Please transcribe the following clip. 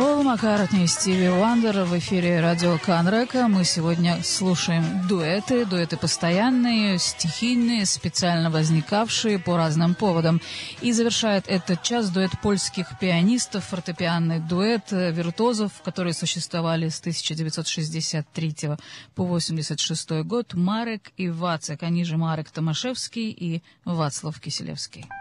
Пол Маккартни и Стиви Уандер в эфире радио Канрека. Мы сегодня слушаем дуэты постоянные, стихийные, специально возникавшие по разным поводам. И завершает этот час дуэт польских пианистов, фортепианный дуэт виртуозов, которые существовали с 1963 по 1986 год, Марек и Вацек, они же Марек Томашевский и Вацлав Киселевский.